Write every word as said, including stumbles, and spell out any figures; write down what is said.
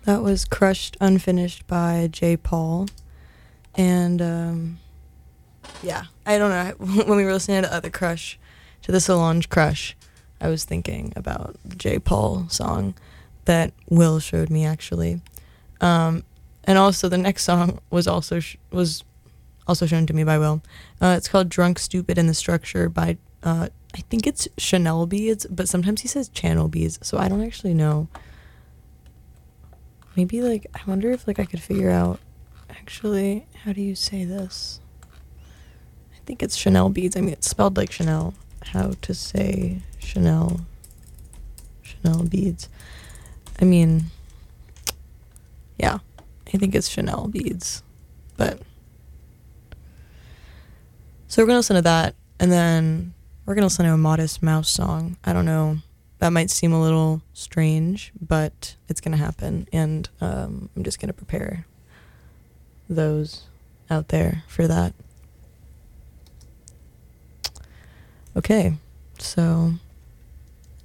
That was Crushed Unfinished by J. Paul. And, um, yeah, I don't know. When we were listening to Other Crush, to the Solange Crush, I was thinking about the J. Paul song that Will showed me, actually. Um, and also, the next song was also sh- was also shown to me by Will. Uh, it's called Drunk, Stupid, and the Structure by, uh, I think it's Chanel Beads, but sometimes he says Channel Beads, so I don't actually know. Maybe, like, I wonder if, like, I could figure out, actually, how do you say this? I think it's Chanel Beads. I mean, it's spelled like Chanel. How to say Chanel, Chanel Beads. I mean, yeah, I think it's Chanel Beads, but, so we're gonna listen to that, and then we're gonna listen to a Modest Mouse song. I don't know, that might seem a little strange, but it's gonna happen, and um, I'm just gonna prepare those out there for that. Okay, so